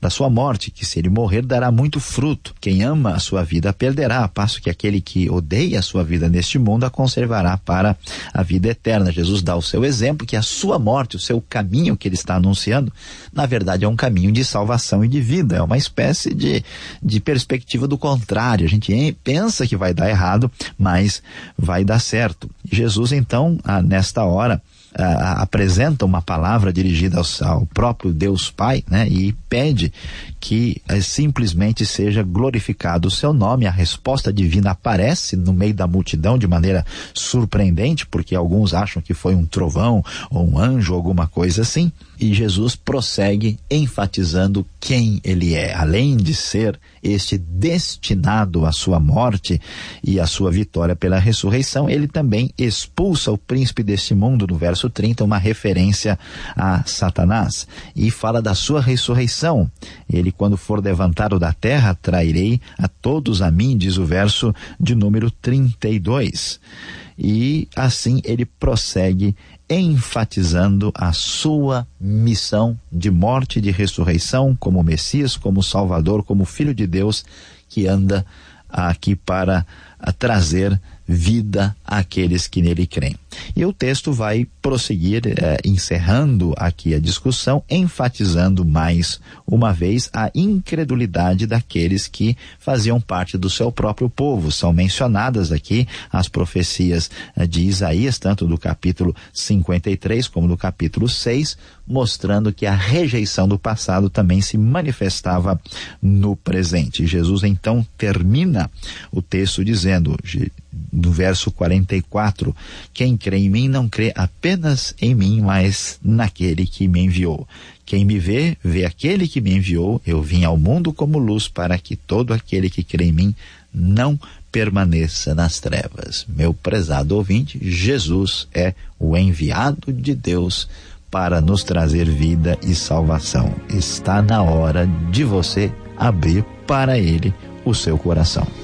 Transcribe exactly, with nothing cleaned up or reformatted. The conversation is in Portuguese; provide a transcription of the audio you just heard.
para sua morte, que se ele morrer dará muito fruto. Quem ama a sua vida a perderá, a passo que aquele que odeia a sua vida neste mundo a conservará para a vida eterna. Jesus dá o seu exemplo, que a sua morte, o seu caminho que ele está anunciando, na verdade é um caminho de salvação e de vida, é uma espécie de, de perspectiva do contrário. A gente pensa que vai dar errado, mas vai dar certo. Jesus então, ah, nesta hora, Uh, apresenta uma palavra dirigida ao, ao próprio Deus Pai, né? E pede que uh, simplesmente seja glorificado o seu nome. A resposta divina aparece no meio da multidão de maneira surpreendente, porque alguns acham que foi um trovão ou um anjo, alguma coisa assim. E Jesus prossegue enfatizando quem ele é. Além de ser este destinado à sua morte e à sua vitória pela ressurreição, ele também expulsa o príncipe deste mundo, no verso trinta, uma referência a Satanás, e fala da sua ressurreição. Ele, quando for levantado da terra, trairei a todos a mim, diz o verso de número trinta e dois. E assim ele prossegue enfatizando a sua missão de morte e de ressurreição como Messias, como Salvador, como Filho de Deus, que anda aqui para a trazer vida àqueles que nele creem. E o texto vai prosseguir, eh, encerrando aqui a discussão, enfatizando mais uma vez a incredulidade daqueles que faziam parte do seu próprio povo. São mencionadas aqui as profecias eh, de Isaías, tanto do capítulo cinquenta e três como do capítulo seis, mostrando que a rejeição do passado também se manifestava no presente. E Jesus então termina o texto dizendo, no verso quarenta e quatro, quem crê em mim não crê apenas em mim, mas naquele que me enviou. Quem me vê, vê aquele que me enviou. Eu vim ao mundo como luz para que todo aquele que crê em mim não permaneça nas trevas. Meu prezado ouvinte, Jesus é o enviado de Deus para nos trazer vida e salvação. Está na hora de você abrir para ele o seu coração.